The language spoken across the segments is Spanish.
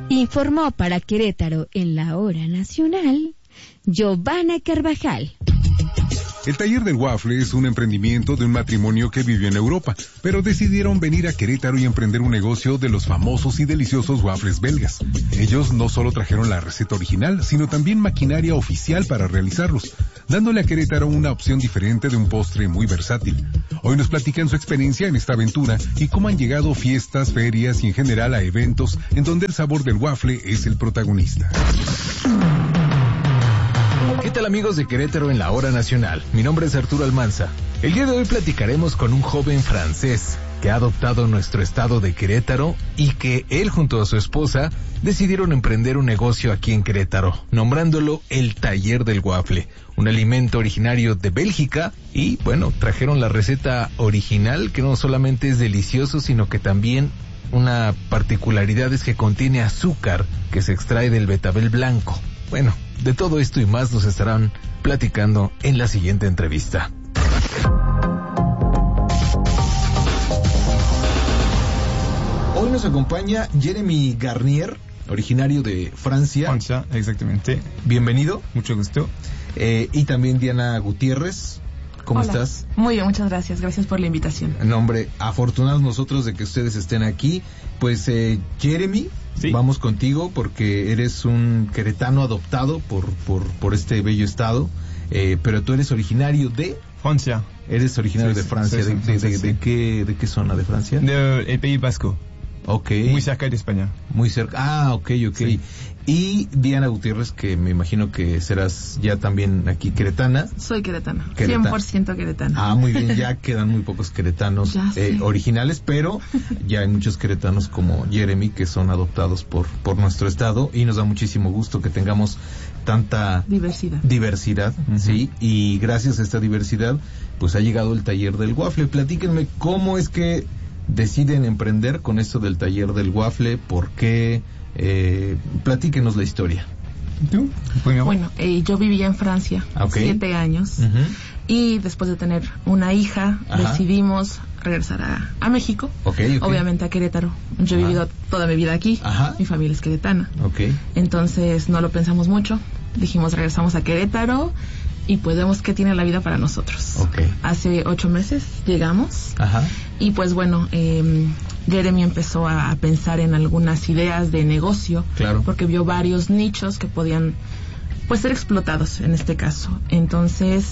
Informó para Querétaro en la Hora Nacional, Giovanna Carvajal. El Taller del Waffle es un emprendimiento de un matrimonio que vivió en Europa, pero decidieron venir a Querétaro y emprender un negocio de los famosos y deliciosos waffles belgas. Ellos no solo trajeron la receta original, sino también maquinaria oficial para realizarlos, dándole a Querétaro una opción diferente de un postre muy versátil. Hoy nos platican su experiencia en esta aventura y cómo han llegado fiestas, ferias y en general a eventos en donde el sabor del waffle es el protagonista. ¿Qué tal, amigos de Querétaro en la Hora Nacional? Mi nombre es Arturo Almanza. El día de hoy platicaremos con un joven francés que ha adoptado nuestro estado de Querétaro y que él junto a su esposa decidieron emprender un negocio aquí en Querétaro, nombrándolo el Taller del Waffle, un alimento originario de Bélgica y, bueno, trajeron la receta original que no solamente es delicioso, sino que también una particularidad es que contiene azúcar que se extrae del betabel blanco. Bueno, de todo esto y más nos estarán platicando en la siguiente entrevista. Hoy nos acompaña Jeremy Garnier, originario de Francia. Francia, exactamente. Bienvenido. Mucho gusto. Y también Diana Gutiérrez. ¿Cómo Hola. estás? Muy bien, muchas gracias. Gracias por la invitación. No, hombre, afortunados nosotros de que ustedes estén aquí. Pues, Jeremy, sí, vamos contigo porque eres un queretano adoptado por este bello estado, pero tú eres originario de... Francia. Eres originario de Francia. Sí, ¿De qué zona de Francia? El País Vasco. Ok. Muy cerca de España. Muy cerca. Ah, ok. Sí. Y Diana Gutiérrez, que me imagino que serás ya también aquí queretana. Soy queretana. 100% queretana. Ah, muy bien. Ya quedan muy pocos queretanos originales, pero ya hay muchos queretanos como Jeremy que son adoptados por nuestro estado y nos da muchísimo gusto que tengamos tanta diversidad, uh-huh. Sí, y gracias a esta diversidad pues ha llegado el Taller del Waffle. Platíquenme cómo es que deciden emprender con esto del Taller del Waffle, ¿por qué? Platíquenos la historia. ¿Tú? Bueno, yo vivía en Francia 7 años, uh-huh. Y después de tener una hija, ajá, decidimos regresar a México, okay. Obviamente a Querétaro. Yo he vivido toda mi vida aquí, ajá. Mi familia es queretana, okay. Entonces no lo pensamos mucho, dijimos regresamos a Querétaro y pues vemos qué tiene la vida para nosotros. Okay. Hace 8 meses llegamos, ajá. Y pues bueno, Jeremy empezó a pensar en algunas ideas de negocio, claro, porque vio varios nichos que podían pues ser explotados en este caso. Entonces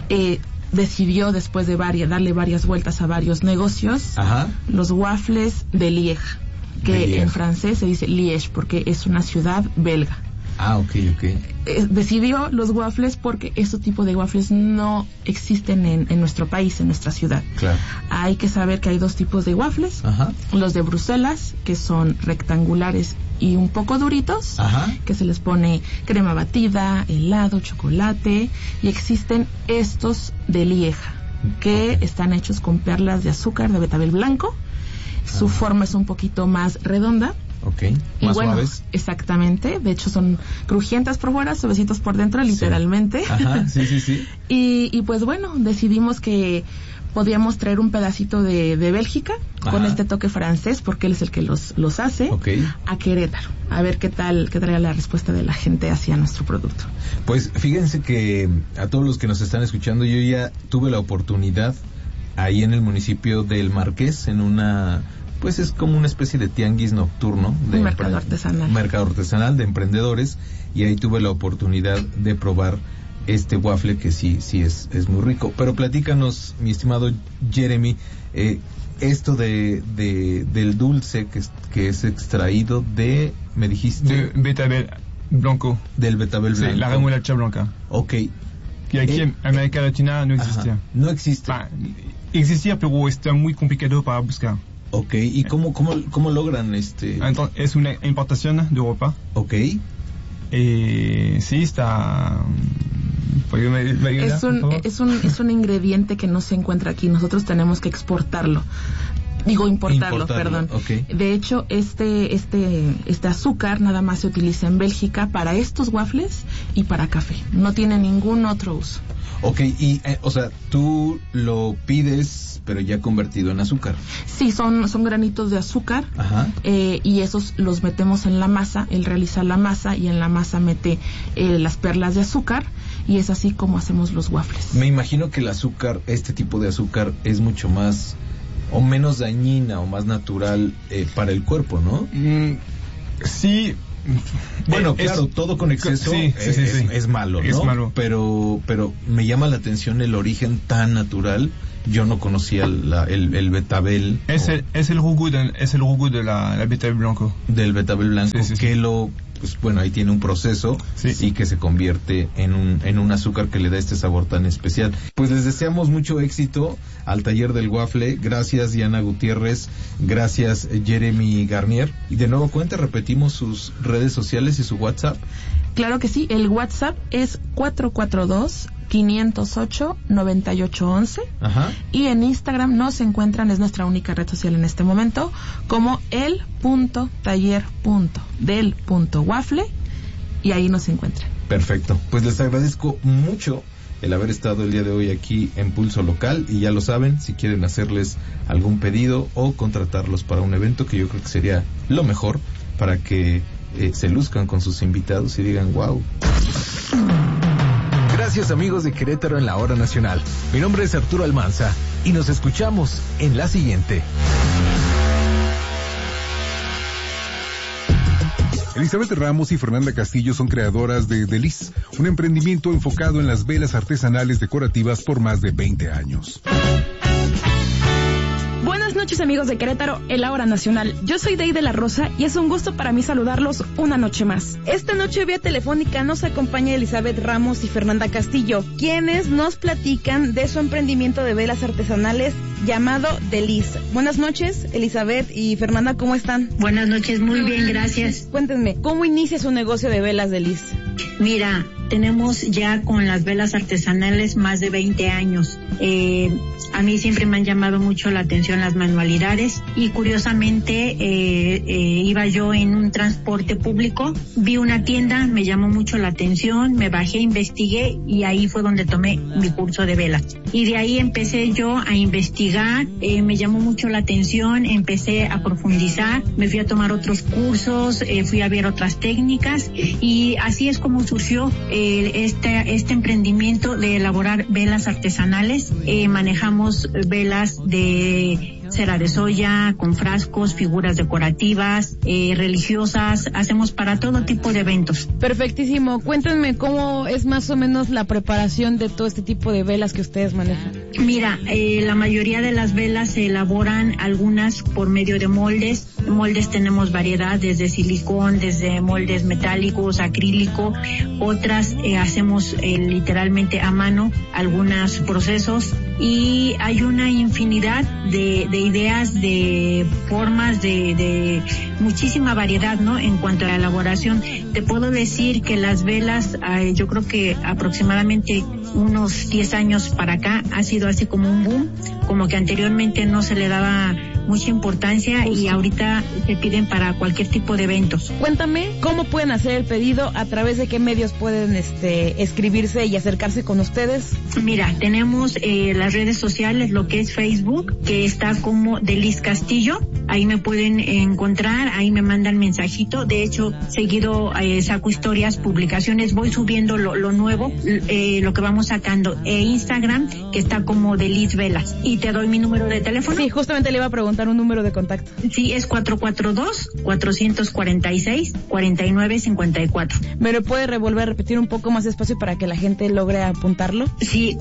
decidió después de darle varias vueltas a varios negocios, ajá, los waffles de Liège, que en francés se dice Liège porque es una ciudad belga. Ah, ok. Decidió los waffles porque este tipo de waffles no existen en nuestro país, en nuestra ciudad. Claro. Hay que saber que hay 2 tipos de waffles. Ajá. Los de Bruselas, que son rectangulares y un poco duritos, ajá, que se les pone crema batida, helado, chocolate. Y existen estos de Lieja, que están hechos con perlas de azúcar de betabel blanco. Su forma es un poquito más redonda. Okay. Y más bueno, suaves. Exactamente, de hecho son crujientas por fuera, suavecitos por dentro, literalmente. Sí. Ajá, sí. Y pues bueno, decidimos que podíamos traer un pedacito de Bélgica, ajá, con este toque francés, porque él es el que los hace, okay, a Querétaro, a ver qué traía la respuesta de la gente hacia nuestro producto. Pues fíjense que a todos los que nos están escuchando, yo ya tuve la oportunidad ahí en el municipio del Marqués, en una... pues es como una especie de tianguis nocturno. Un mercado artesanal. Mercado artesanal de emprendedores, y ahí tuve la oportunidad de probar este waffle que sí es muy rico. Pero platícanos, mi estimado Jeremy, esto del dulce que es extraído de, me dijiste... De betabel blanco. Del betabel blanco. Sí, la remolacha blanca. Ok. Que aquí en América Latina no existía. Ajá, no existe. Existía, pero está muy complicado para buscar. Ok, ¿y cómo logran Entonces, es una importación de Europa. Ok. Sí, está... Es un ingrediente que no se encuentra aquí. Nosotros tenemos que exportarlo. Importarlo, perdón. Okay. De hecho, este azúcar nada más se utiliza en Bélgica para estos waffles y para café. No tiene ningún otro uso. Ok, y o sea, tú lo pides, pero ya convertido en azúcar. Sí, son granitos de azúcar. Ajá. Y esos los metemos en la masa. Él realiza la masa y en la masa mete las perlas de azúcar, y es así como hacemos los waffles. Me imagino que el azúcar, este tipo de azúcar, es mucho más o menos dañina o más natural para el cuerpo, ¿no? Sí. Bueno, claro, todo con exceso es malo, ¿no? Es malo. Pero me llama la atención el origen tan natural. Yo no conocía el betabel. Es el jugo de la betabel blanco. Del betabel blanco, sí. que pues bueno, ahí tiene un proceso y que se convierte en un azúcar que le da este sabor tan especial. Pues les deseamos mucho éxito al taller del waffle. Gracias, Diana Gutiérrez. Gracias, Jeremy Garnier. Y de nuevo cuenta, repetimos sus redes sociales y su WhatsApp. Claro que sí, el WhatsApp es 442-508-9811. Ajá. Y en Instagram nos encuentran, es nuestra única red social en este momento, como el.taller.del.waffle, y ahí nos encuentran. Perfecto, pues les agradezco mucho el haber estado el día de hoy aquí en Pulso Local, y ya lo saben, si quieren hacerles algún pedido o contratarlos para un evento, que yo creo que sería lo mejor para que se luzcan con sus invitados y digan wow. Gracias, amigos de Querétaro en la Hora Nacional. Mi nombre es Arturo Almanza y nos escuchamos en la siguiente. Elizabeth Ramos y Fernanda Castillo son creadoras de Deliz, un emprendimiento enfocado en las velas artesanales decorativas por más de 20 años. Buenas noches, amigos de Querétaro en la Hora Nacional. Yo soy Dey de la Rosa y es un gusto para mí saludarlos una noche más. Esta noche vía telefónica nos acompaña Elizabeth Ramos y Fernanda Castillo, quienes nos platican de su emprendimiento de velas artesanales llamado Deliz. Buenas noches, Elizabeth y Fernanda, ¿cómo están? Buenas noches, muy bien, gracias. Cuéntenme, ¿cómo inicia su negocio de velas Deliz? Mira, tenemos ya con las velas artesanales más de 20 años. A mí siempre me han llamado mucho la atención las manualidades, y curiosamente iba yo en un transporte público, vi una tienda, me llamó mucho la atención, me bajé, investigué, y ahí fue donde tomé mi curso de velas. Y de ahí empecé yo a investigar, me llamó mucho la atención, empecé a profundizar, me fui a tomar otros cursos, fui a ver otras técnicas, y así es como surgió este emprendimiento de elaborar velas artesanales. Manejamos velas de cera de soya, con frascos, figuras decorativas, religiosas, hacemos para todo tipo de eventos. Perfectísimo. Cuéntenme cómo es más o menos la preparación de todo este tipo de velas que ustedes manejan. Mira, la mayoría de las velas se elaboran, algunas por medio de moldes. Moldes tenemos variedad, desde silicón, desde moldes metálicos, acrílico. Otras hacemos literalmente a mano algunos procesos, y hay una infinidad de ideas, de formas, de muchísima variedad, ¿no? En cuanto a la elaboración, te puedo decir que las velas, yo creo que aproximadamente unos 10 años para acá ha sido así como un boom, como que anteriormente no se le daba mucha importancia y ahorita se piden para cualquier tipo de eventos. Cuéntame, ¿cómo pueden hacer el pedido? ¿A través de qué medios pueden escribirse y acercarse con ustedes? Mira, tenemos las redes sociales, lo que es Facebook, que está como Deliz Castillo. Ahí me pueden encontrar, ahí me mandan mensajito. De hecho, seguido saco historias, publicaciones, voy subiendo lo nuevo, lo que vamos sacando. Instagram, que está como Deliz Velas. ¿Y te doy mi número de teléfono? Sí, justamente le iba a preguntar un número de contacto. Sí, es 442-446-4954. ¿Me lo puede repetir un poco más despacio para que la gente logre apuntarlo? Sí,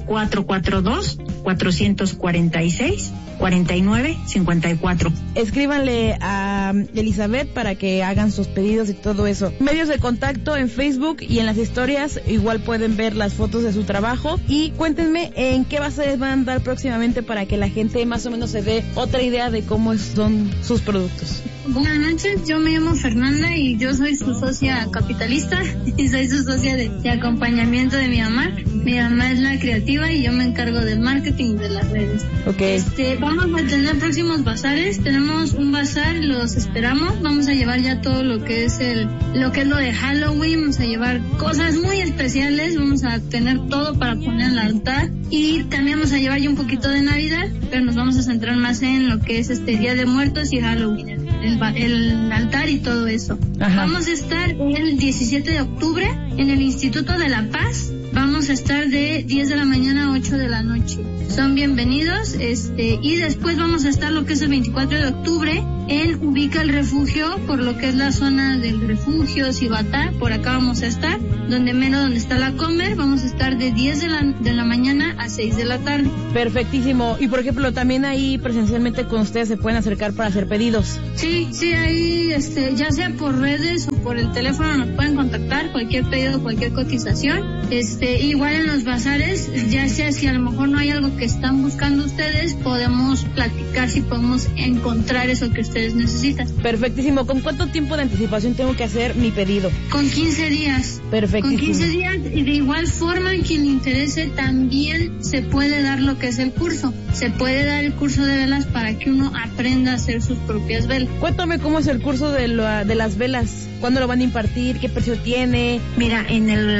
442-446-4954. Escríbanle a Elizabeth para que hagan sus pedidos y todo eso. Medios de contacto en Facebook y en las historias igual pueden ver las fotos de su trabajo. Y cuéntenme en qué bases van a andar próximamente para que la gente más o menos se dé otra idea de cómo son sus productos. Buenas noches, yo me llamo Fernanda y yo soy su socia capitalista y soy su socia de acompañamiento de mi mamá. Mi mamá es la creativa y yo me encargo del marketing de las redes. Okay. Vamos a tener próximos bazares, tenemos un bazar, los esperamos, vamos a llevar ya todo lo que es lo de Halloween, vamos a llevar cosas muy especiales, vamos a tener todo para poner en el altar y también vamos a llevar ya un poquito de Navidad, pero nos vamos a centrar más en lo que es Día de Muertos y Halloween, el altar y todo eso. Ajá. Vamos a estar el 17 de octubre en el Instituto de la Paz. Vamos a estar de 10 de la mañana a 8 de la noche. Son bienvenidos, y después vamos a estar lo que es el 24 de octubre en Ubica el Refugio, por lo que es la zona del refugio, Cibatá, por acá vamos a estar, donde está la Comer, vamos a estar de 10 de la mañana a 6 de la tarde. Perfectísimo. Y por ejemplo, también ahí presencialmente con ustedes se pueden acercar para hacer pedidos. Sí, ahí, ya sea por redes o por el teléfono nos pueden contactar, cualquier pedido, cualquier cotización. Igual en los bazares, ya sea si a lo mejor no hay algo que están buscando ustedes, podemos platicar si podemos encontrar eso que ustedes necesitan. Perfectísimo. ¿Con cuánto tiempo de anticipación tengo que hacer mi pedido? Con 15 días. Perfectísimo. Con 15 días, y de igual forma, quien le interese también se puede dar lo que es el curso. Se puede dar el curso de velas para que uno aprenda a hacer sus propias velas. Cuéntame cómo es el curso de las velas. ¿Cuándo lo van a impartir? ¿Qué precio tiene? Mira, en el